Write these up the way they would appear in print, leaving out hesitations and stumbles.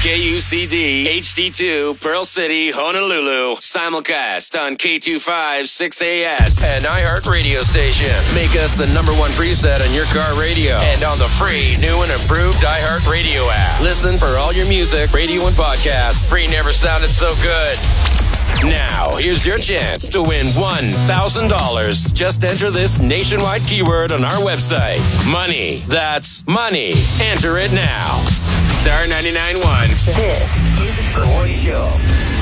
KUCD HD2 Pearl City, Honolulu. Simulcast on K25 6AS and iHeart Radio Station. Make us the number one preset on your car radio and on the free new and improved iHeart Radio app. Listen for all your music, radio, and podcasts. Free never sounded so good. Now, here's your chance to win $1,000. Just enter this nationwide keyword on our website. Money. That's money. Enter it now. Star 99.1. This is the Boyd Show.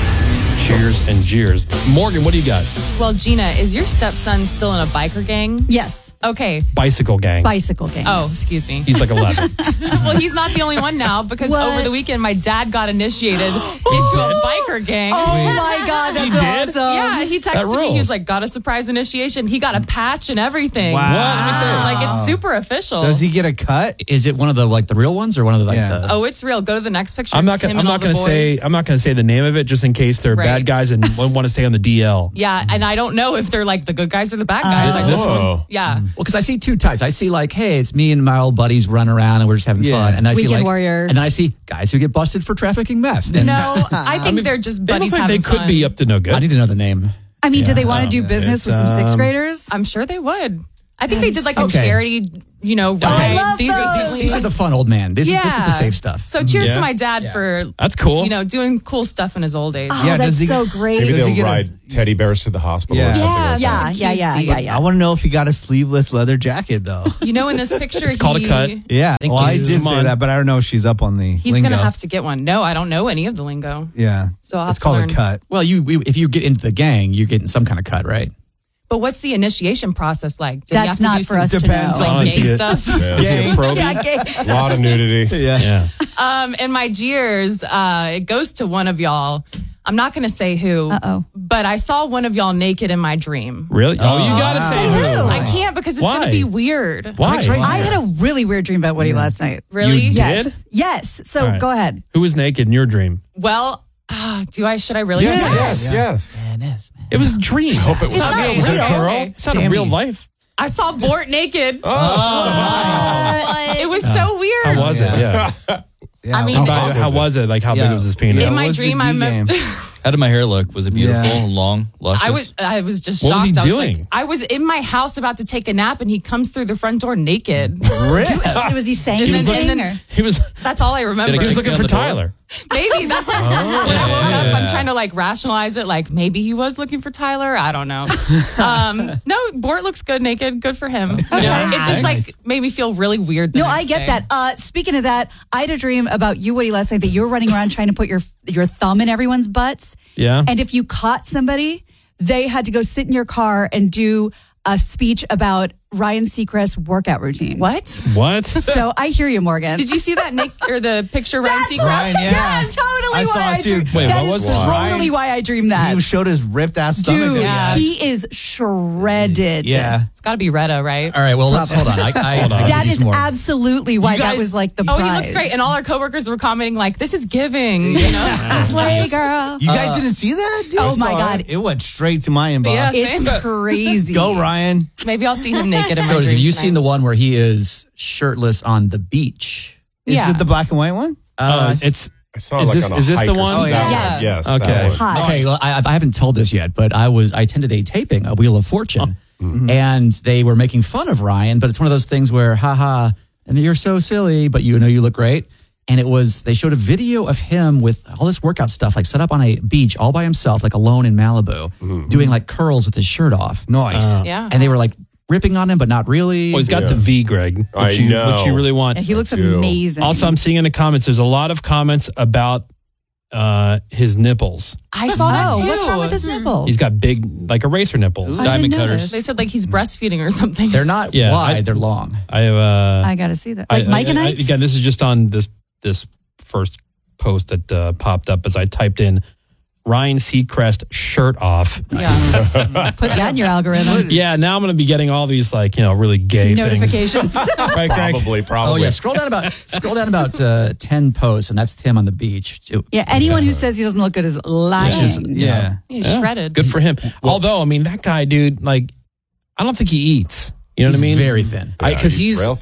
Cheers and jeers. Morgan, what do you got? Well, Gina, is your stepson still in a biker gang? Yes. Okay. Bicycle gang. Bicycle gang. Oh, excuse me. He's like 11. Well, he's not the only one now because over the weekend, my dad got initiated into a biker gang. Oh my God, that's awesome. Yeah, he texted me. He was like, got a surprise initiation. He got a patch and everything. Wow. What? Let me see. Like, it's super official. Does he get a cut? Is it one of the the real ones or one of the Yeah. Oh, it's real. Go to the next picture. I'm not It's him gonna. and all the boys. I'm not gonna say the name of it just in case they're Right. bad guys and want to stay on the DL. Yeah, and I don't know if they're like the good guys or the bad guys. Like this one. Yeah. Well, because I see two types. I see hey, it's me and my old buddies run around and we're just having Yeah. fun. And I see Weekend warrior. And then I see guys who get busted for trafficking meth. And No, I think they're just They buddies look like having they could fun. be up to no good. I need to know the name. I mean, do they want to do business with some sixth graders? I'm sure they would. I think they did like so a charity, ride. I love These those. are These are the fun old man. This is the safe stuff. So cheers Yeah. to my dad for That's cool. doing cool stuff in his old age. Oh, Yeah, that's does he- so great. Maybe Does he they'll get a- ride teddy bears to the hospital Yeah. or something like yeah, that. yeah. I want to know if he got a sleeveless leather jacket, though. In this picture, It's called a cut. Yeah. Thank Well, I you. did Come say on. that, but I don't know if she's up on the He's lingo. going to have to get one. No, I don't know any of the lingo. Yeah. So I'll have it's to called learn. a cut. Well, if you get into the gang, you're getting some kind of cut, right? But what's the initiation process like? Did you That's have to not do for some us to Depends know. on- like Honestly, gay it- stuff? Yeah. Yeah. Proby? A lot of nudity. Yeah. And my jeers, it goes to one of y'all. I'm not going to say who, but I saw one of y'all naked in my dream. Really? Oh, you gotta say who. I can't because it's going to be weird. Why? I had a really weird dream about Woody last night. Really? You Yes. did? Yes. So All right. go ahead. Who was naked in your dream? Well, should I really say it? Yes. Man. It was a dream. Hope it was. It's not Okay, real. okay. It's not a real life. I saw Bort naked. It was so weird. How was it? Yeah. Yeah. I mean, How was it? Like, how big Yeah. was his penis? in What my was the dream, D I game? How did my hair look? Was it beautiful, Yeah. long, luscious? I was just What was shocked. he I was doing? like, I was in my house about to take a nap, and he comes through the front door naked. Was he saying And then- anything? and then- or? He was That's all I remember. he was looking for down the door? Tyler. Maybe that's when I woke up. I'm trying to rationalize it. Like maybe he was looking for Tyler. I don't know. No, Bort looks good naked. Good for him. It just made me feel really weird. No, I get that. Speaking of that, I had a dream about you, Woody, last night that you were running around trying to put your thumb in everyone's butts. Yeah. And if you caught somebody, they had to go sit in your car and do a speech about Ryan Seacrest's workout routine. What? So I hear you, Morgan. Did you see that Nick or the picture of Ryan That's Seacrest? Ryan, yeah. Yeah, totally I why saw I it too. dreamed. Wait, that what is was it? totally why I dreamed that. He showed his ripped ass stomach. Dude, Yeah. he is shredded. Yeah. It's got to be Retta, right? All right, well, let's hold on. I That give you is some more. absolutely why that was like the Oh, prize. he looks great. And all our coworkers were commenting this is giving, you know? Slay, girl. You guys didn't see that? Dude? Oh, my God. It went straight to my inbox. Yeah. It's crazy. Go, Ryan. Maybe I'll see him naked in my So dreams have you tonight. seen the one where he is shirtless on the beach? Is Yeah. it the black and white one? It's I saw Is like this- on a is this the hike or one? something. Oh, yeah. That one. Yes. Yes. Okay. that one. Hot. Okay, well, I haven't told this yet, but I attended a taping of Wheel of Fortune, and they were making fun of Ryan. But it's one of those things where, haha, and you're so silly, but you look great. And they showed a video of him with all this workout stuff, set up on a beach all by himself, alone in Malibu, doing curls with his shirt off. Nice. Yeah. And they were ripping on him, but not really. well, he's got the V, Greg, I which you know. really want. Yeah, he looks do. amazing. Also, I'm seeing in the comments, there's a lot of comments about his nipples. I saw that too. What's wrong with his nipples? He's got big, eraser nipples. Diamond know cutters. this. They said he's breastfeeding or something. They're not Yeah, wide; they're long. I have I got to see that. Mike and Ike's? again, this is just on this first post that popped up as I typed in Ryan Seacrest shirt off. Yeah. Put that in your algorithm. Yeah, now I'm going to be getting all these really gay things. Notifications. Right, Greg? Probably. Oh yeah, scroll down about 10 posts, and that's him on the beach. Yeah, anyone who says he doesn't look good is lying. Yeah. He's shredded. Good for him. Although, that guy, dude, I don't think he eats. You know He's what I mean? very thin. Because he's real thin.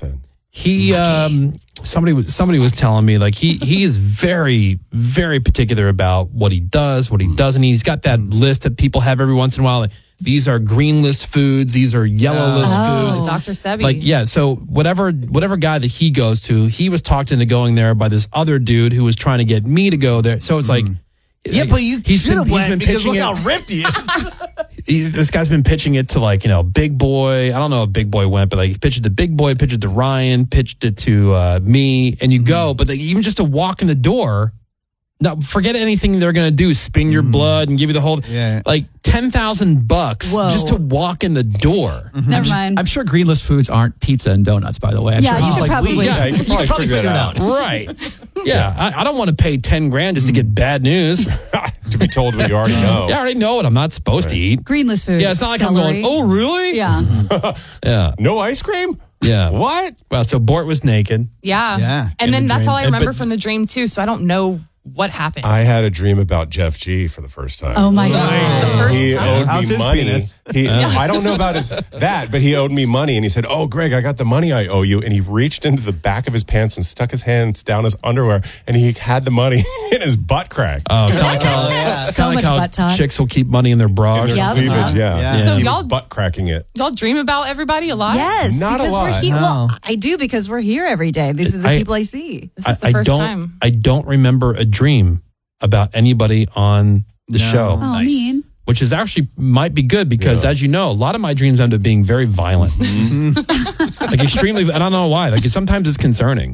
He somebody was telling me like he is very, very particular about what he does, what he doesn't eat. He's got that list that people have every once in a while. Like, these are green list foods. These are yellow list foods. Dr. Sebi. Like, yeah. So whatever guy that he goes to, he was talked into going there by this other dude who was trying to get me to go there. So it's like, Yeah, but you should have went because pitching look it. how ripped he is. This guy's been pitching it to like, Big Boy. I don't know if Big Boy went, but like he pitched it to Big Boy, pitched it to Ryan, pitched it to me, and you go. But like, even just to walk in the door, no, forget anything they're gonna do. Spin your blood and give you the whole like $10,000 just to walk in the door. Never mind. I'm sure green list foods aren't pizza and donuts, by the way. I'm Yeah, sure it's you just should like probably- weed. Yeah, you could probably figure that out. Right. Yeah. I don't want to pay $10,000 just to get bad news. To be told what you already know. Yeah, I already know what I'm not supposed to eat. Greenless food. Yeah, it's not like celery. I'm going, oh, really? Yeah. Yeah. No ice cream? Yeah. What? Well, so Bort was naked. Yeah. Yeah. And then that's all I And- remember but- from the dream, too. So I don't know what happened. I had a dream about Jeff G for the first time. Oh my God. The first He time. owed How's me his money. penis? I don't know about that, but he owed me money, and he said, "Oh, Greg, I got the money I owe you." And he reached into the back of his pants and stuck his hands down his underwear, and he had the money in his butt crack. Oh, So kind much of butt talk. chicks will keep money in their In bras. their Yep. cleavage, Yeah. So he was y'all- butt cracking it. Y'all dream about everybody a lot? Yes, Not a because we're lot, here. no. Well, I do because we're here every day. These are the people I see. This is the first time. I don't remember a dream about anybody on the show, Oh, mean. which is actually might be good because, as you know, a lot of my dreams end up being very violent, like extremely. I don't know why. Like sometimes it's concerning.